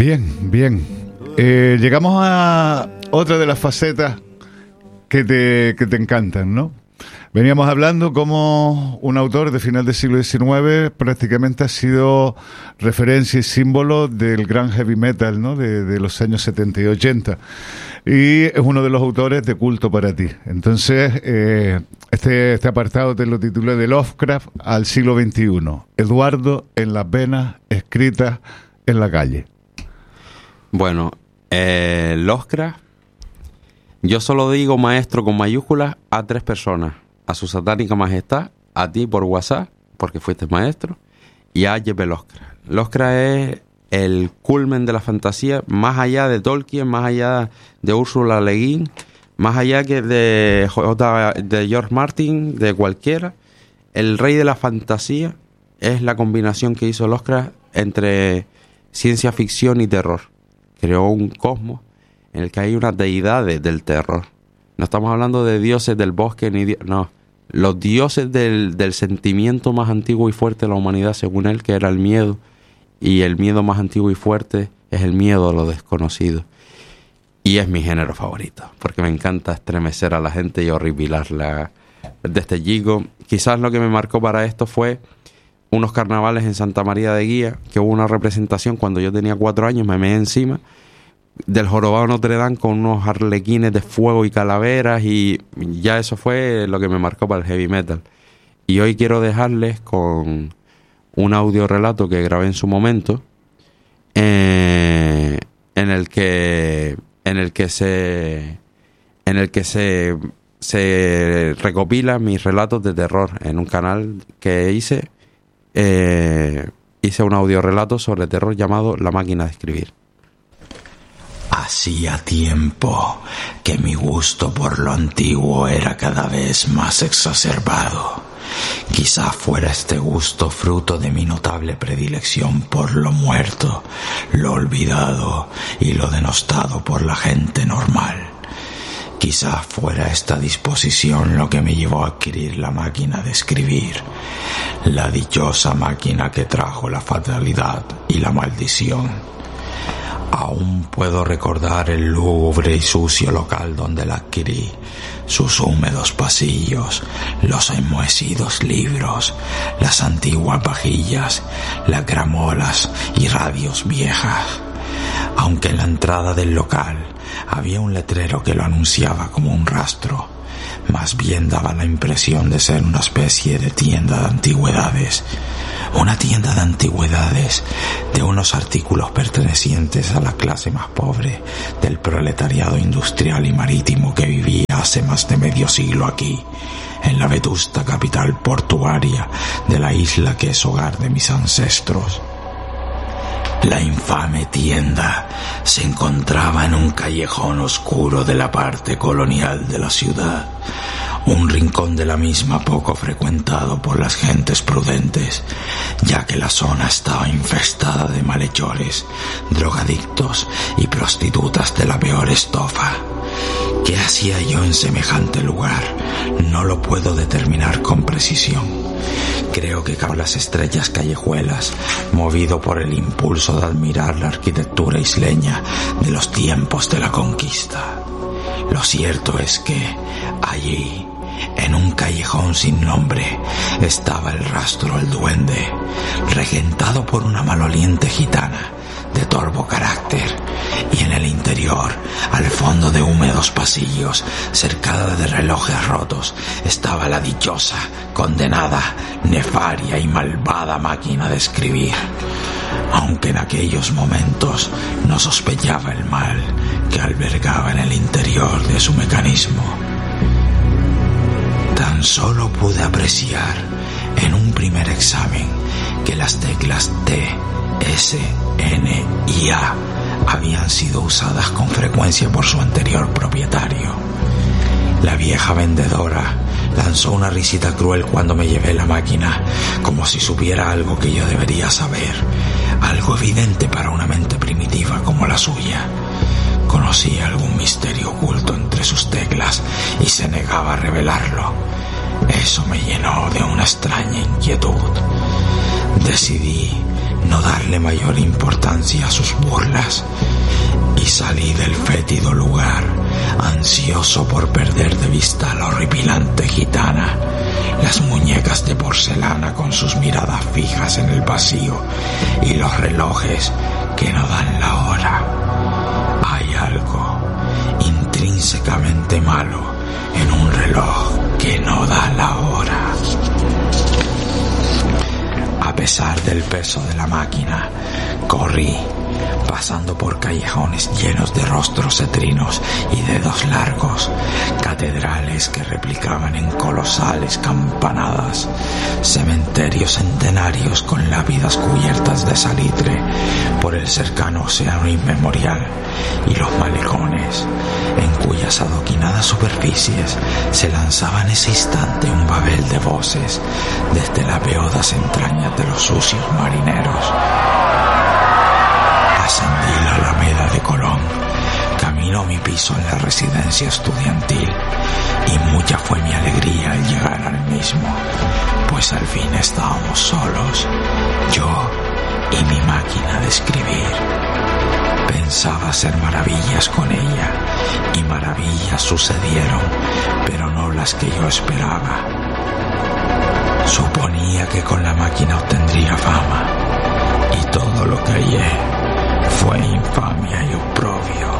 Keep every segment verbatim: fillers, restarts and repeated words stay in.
Bien, bien. Eh, llegamos a otra de las facetas que te, que te encantan, ¿no? Veníamos hablando como un autor de final del siglo diecinueve prácticamente ha sido referencia y símbolo del gran heavy metal, ¿no? De, de los años setenta y ochenta. Y es uno de los autores de culto para ti. Entonces, eh, este, este apartado te lo titulé de Lovecraft al siglo veintiuno. Eduardo en las venas, escritas en la calle. Bueno, eh, Lovecraft, yo solo digo maestro con mayúsculas a tres personas. A su satánica majestad, a ti por WhatsApp, porque fuiste maestro, y a H P Lovecraft. Lovecraft es el culmen de la fantasía, más allá de Tolkien, más allá de Ursula Le Guin, más allá que de, J, de George Martin, de cualquiera. El rey de la fantasía es la combinación que hizo Lovecraft entre ciencia ficción y terror. Creó un cosmos en el que hay unas deidades del terror. No estamos hablando de dioses del bosque, ni di- no. Los dioses del, del sentimiento más antiguo y fuerte de la humanidad, según él, que era el miedo. Y el miedo más antiguo y fuerte es el miedo a lo desconocido. Y es mi género favorito, porque me encanta estremecer a la gente y horripilarla. Desde chico, quizás lo que me marcó para esto fue unos carnavales en Santa María de Guía, que hubo una representación cuando yo tenía cuatro años, me meé encima del jorobado Notre Dame con unos arlequines de fuego y calaveras, y ya eso fue lo que me marcó para el heavy metal. Y hoy quiero dejarles con un audio relato que grabé en su momento, eh, en el que en el que se en el que se se recopilan mis relatos de terror en un canal que hice. Eh, hice un audio relato sobre terror llamado La Máquina de Escribir. Hacía tiempo que mi gusto por lo antiguo era cada vez más exacerbado. Quizá fuera este gusto fruto de mi notable predilección por lo muerto, lo olvidado y lo denostado por la gente normal. Quizá fuera esta disposición lo que me llevó a adquirir la máquina de escribir, la dichosa máquina que trajo la fatalidad y la maldición. Aún puedo recordar el lúgubre y sucio local donde la adquirí, sus húmedos pasillos, los enmohecidos libros, las antiguas vajillas, las gramolas y radios viejas. Aunque en la entrada del local había un letrero que lo anunciaba como un rastro, más bien daba la impresión de ser una especie de tienda de antigüedades. Una tienda de antigüedades de unos artículos pertenecientes a la clase más pobre del proletariado industrial y marítimo que vivía hace más de medio siglo aquí, en la vetusta capital portuaria de la isla que es hogar de mis ancestros. La infame tienda se encontraba en un callejón oscuro de la parte colonial de la ciudad, un rincón de la misma poco frecuentado por las gentes prudentes, ya que la zona estaba infestada de malhechores, drogadictos y prostitutas de la peor estofa. ¿Qué hacía yo en semejante lugar? No lo puedo determinar con precisión. Creo que por las estrechas callejuelas, movido por el impulso de admirar la arquitectura isleña de los tiempos de la conquista. Lo cierto es que allí, en un callejón sin nombre, estaba el rastro del duende, regentado por una maloliente gitana de torvo carácter, y en el interior, al fondo de húmedos pasillos, cercada de relojes rotos, estaba la dichosa, condenada, nefaria y malvada máquina de escribir. Aunque en aquellos momentos no sospechaba el mal que albergaba en el interior de su mecanismo. Tan solo pude apreciar en un primer examen que las teclas T, S, N y A habían sido usadas con frecuencia por su anterior propietario. La vieja vendedora lanzó una risita cruel cuando me llevé la máquina, como si supiera algo que yo debería saber, algo evidente para una mente primitiva como la suya. Conocía algún misterio oculto entre sus teclas y se negaba a revelarlo. Eso me llenó de una extraña inquietud. Decidí no darle mayor importancia a sus burlas, y salí del fétido lugar, ansioso por perder de vista a la horripilante gitana, las muñecas de porcelana con sus miradas fijas en el vacío y los relojes que no dan la hora. Hay algo intrínsecamente malo en un reloj que no da la hora. A pesar del peso de la máquina, corrí, pasando por callejones llenos de rostros cetrinos y dedos largos, catedrales que replicaban en colosales campanadas, cementerios centenarios con lápidas cubiertas de salitre por el cercano océano inmemorial, y los malecones, en cuyas adoquinadas superficies se lanzaba en ese instante un babel de voces desde las beodas entrañas de los sucios marineros. Ascendí la Alameda de Colón, camino a mi piso en la residencia estudiantil, y mucha fue mi alegría al llegar al mismo, pues al fin estábamos solos, yo y mi máquina de escribir. Pensaba hacer maravillas con ella, y maravillas sucedieron, pero no las que yo esperaba. Suponía que con la máquina obtendría fama, y todo lo que hallé fue infamia y oprobio.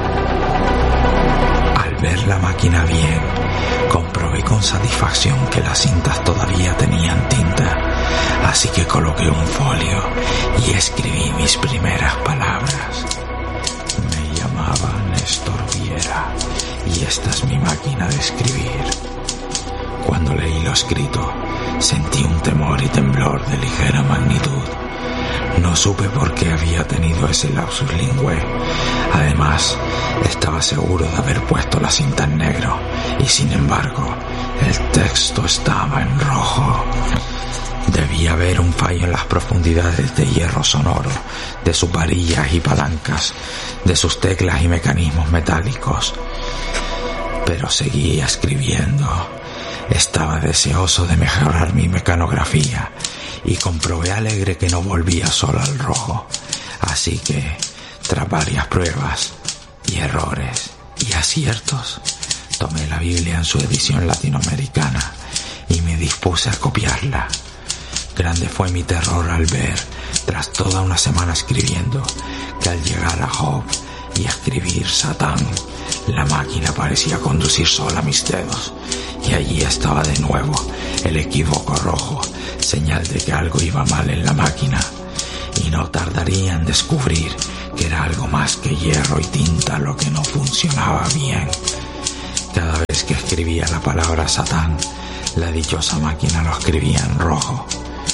Al ver la máquina bien, comprobé con satisfacción que las cintas todavía tenían tinta, así que coloqué un folio y escribí mis primeras palabras. Me llamaba Néstor Viera, y esta es mi máquina de escribir. Cuando leí lo escrito, sentí un temor y temblor de ligera magnitud. No supe por qué había tenido ese lapsus lingüe. Además, estaba seguro de haber puesto la cinta en negro, y sin embargo, el texto estaba en rojo. Debía haber un fallo en las profundidades de hierro sonoro, de sus varillas y palancas, de sus teclas y mecanismos metálicos. Pero seguía escribiendo. Estaba deseoso de mejorar mi mecanografía, y comprobé alegre que no volvía solo al rojo. Así que, tras varias pruebas y errores y aciertos, tomé la Biblia en su edición latinoamericana y me dispuse a copiarla. Grande fue mi terror al ver, tras toda una semana escribiendo, que al llegar a Job y a escribir Satán, la máquina parecía conducir sola mis dedos, y allí estaba de nuevo el equívoco rojo, señal de que algo iba mal en la máquina, y no tardaría en descubrir que era algo más que hierro y tinta lo que no funcionaba bien. Cada vez que escribía la palabra Satán, la dichosa máquina lo escribía en rojo.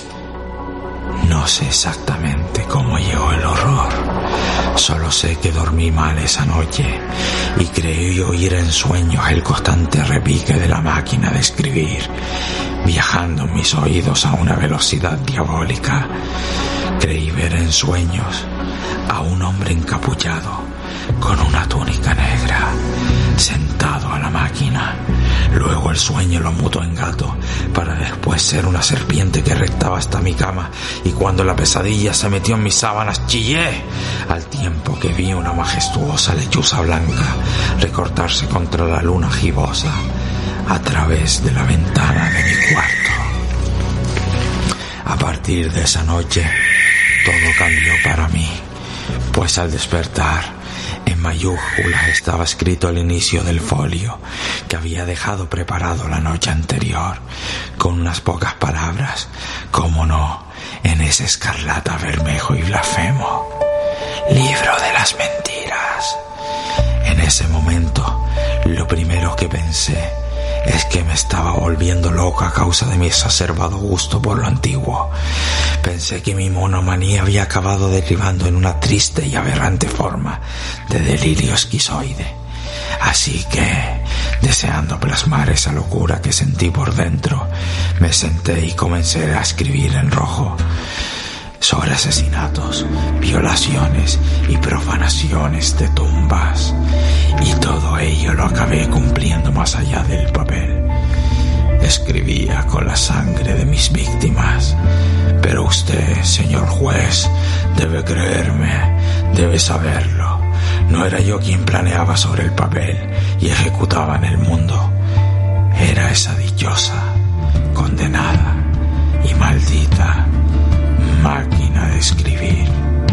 No sé exactamente cómo llegó el horror. Solo sé que dormí mal esa noche y creí oír en sueños el constante repique de la máquina de escribir, viajando en mis oídos a una velocidad diabólica. Creí ver en sueños a un hombre encapuchado con una túnica negra, sentado a la máquina. Luego el sueño lo mutó en gato, para después ser una serpiente que rectaba hasta mi cama, y cuando la pesadilla se metió en mis sábanas chillé, al tiempo que vi una majestuosa lechuza blanca recortarse contra la luna gibosa a través de la ventana de mi cuarto. A partir de esa noche, todo cambió para mí, pues al despertar, en mayúsculas estaba escrito el inicio del folio que había dejado preparado la noche anterior, con unas pocas palabras, cómo no, en ese escarlata bermejo y blasfemo: libro de las mentiras. En ese momento, lo primero que pensé es que me estaba volviendo loco a causa de mi exacerbado gusto por lo antiguo. Pensé que mi monomanía había acabado derivando en una triste y aberrante forma de delirio esquizoide. Así que, deseando plasmar esa locura que sentí por dentro, me senté y comencé a escribir en rojo sobre asesinatos, violaciones y profanaciones de tumbas, y todo ello lo acabé cumpliendo más allá del papel. escribía con la sangre de mis víctimas. Pero usted, señor juez, debe creerme, debe saberlo. No era yo quien planeaba sobre el papel y ejecutaba en el mundo. Era esa dichosa, condenada y maldita máquina de escribir.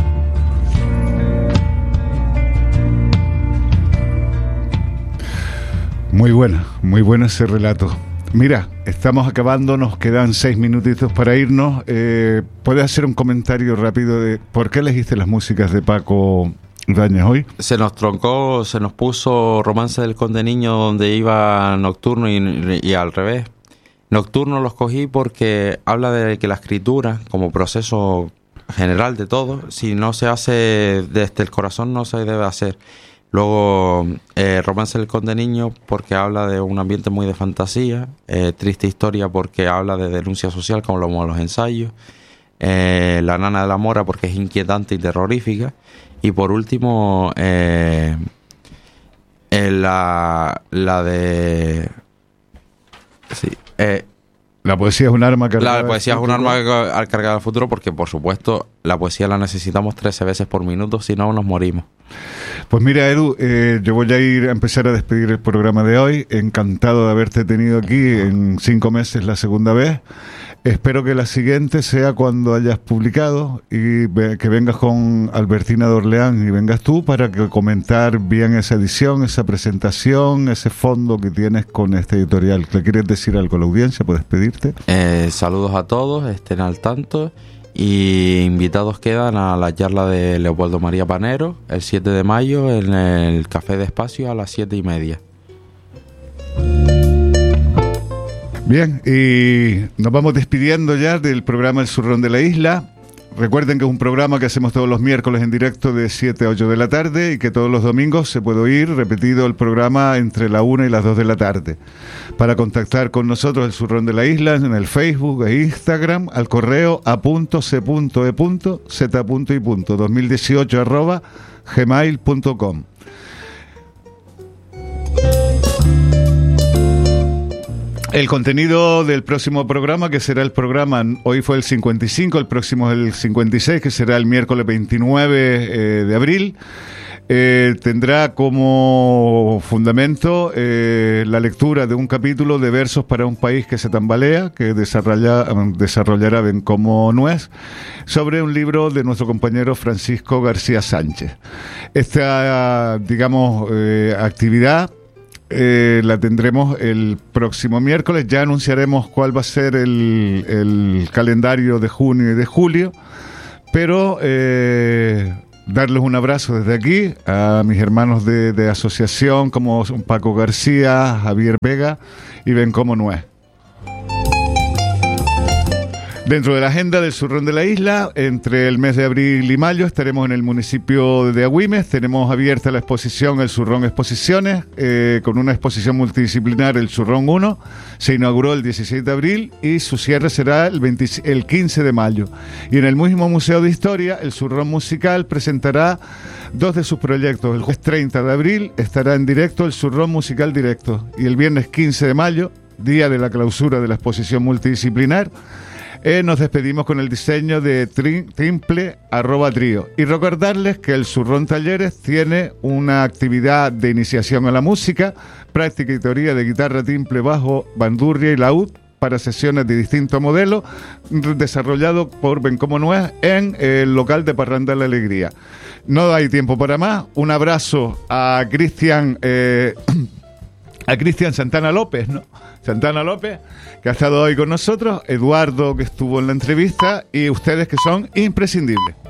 Muy buena, muy bueno ese relato. Mira, estamos acabando, nos quedan seis minutitos para irnos. Eh, ¿Puedes hacer un comentario rápido de por qué elegiste las músicas de Paco Ibáñez hoy? Se nos troncó, se nos puso Romance del Conde Niño, donde iba Nocturno y, y al revés. Nocturno los cogí porque habla de que la escritura, como proceso general de todo, si no se hace desde el corazón, no se debe hacer. Luego, eh, Romance del Conde Niño, porque habla de un ambiente muy de fantasía. Eh, Triste Historia, porque habla de denuncia social, como los ensayos. Eh, La Nana de la Mora, porque es inquietante y terrorífica. Y por último, eh, eh, la, la de... Sí, eh, La poesía es un arma cargada. La poesía es un arma cargada al futuro, porque, por supuesto, la poesía la necesitamos trece veces por minuto, si no nos morimos. Pues mira, Edu, eh, yo voy a ir a empezar a despedir el programa de hoy. Encantado de haberte tenido aquí en cinco meses la segunda vez. Espero que la siguiente sea cuando hayas publicado y ve, que vengas con Albertina de Orleán y vengas tú para que comentar bien esa edición, esa presentación, ese fondo que tienes con este editorial. ¿Le quieres decir algo a la audiencia? ¿Puedes pedirte? Eh, saludos a todos, estén al tanto. Y invitados quedan a la charla de Leopoldo María Panero el siete de mayo en el Café de Espacio a las siete y media. Bien, y nos vamos despidiendo ya del programa El Zurrón de la Isla. Recuerden que es un programa que hacemos todos los miércoles en directo de siete a ocho de la tarde y que todos los domingos se puede oír repetido el programa entre la una y las dos de la tarde. Para contactar con nosotros El Zurrón de la Isla en el Facebook e Instagram al correo a punto c punto e punto z punto i punto dos mil dieciocho arroba gmail punto com. El contenido del próximo programa, que será el programa, hoy fue el cincuenta y cinco, el próximo es el cincuenta y seis, que será el miércoles veintinueve eh, de abril, eh, tendrá como fundamento eh, la lectura de un capítulo de Versos para un país que se tambalea, que desarrolla, desarrollará Bencomo Nuez, sobre un libro de nuestro compañero Francisco García Sánchez. Esta, digamos, eh, actividad Eh, la tendremos el próximo miércoles. Ya anunciaremos cuál va a ser el, el calendario de junio y de julio, pero eh, darles un abrazo desde aquí a mis hermanos de, de asociación como Paco García, Javier Vega y Bencomo Nuez. Dentro de la agenda del Zurrón de la Isla, entre el mes de abril y mayo estaremos en el municipio de Agüimes. Tenemos abierta la exposición El Zurrón Exposiciones, eh, con una exposición multidisciplinar, El Zurrón uno. Se inauguró el dieciséis de abril y su cierre será el, veinte, el quince de mayo. Y en el mismo Museo de Historia, El Zurrón Musical presentará dos de sus proyectos. El jueves treinta de abril estará en directo El Zurrón Musical Directo. Y el viernes quince de mayo, día de la clausura de la exposición multidisciplinar, Eh, nos despedimos con el diseño de tri, Timple arroba trío. Y recordarles que el Zurrón Talleres tiene una actividad de iniciación a la música, práctica y teoría de guitarra, timple, bajo, bandurria y laúd para sesiones de distintos modelos, desarrollado por Bencomo Nuez en el local de Parranda La Alegría. No hay tiempo para más. Un abrazo a Cristian eh, a Cristian Santana López, ¿no? Santana López, que ha estado hoy con nosotros, Eduardo, que estuvo en la entrevista, y ustedes, que son imprescindibles.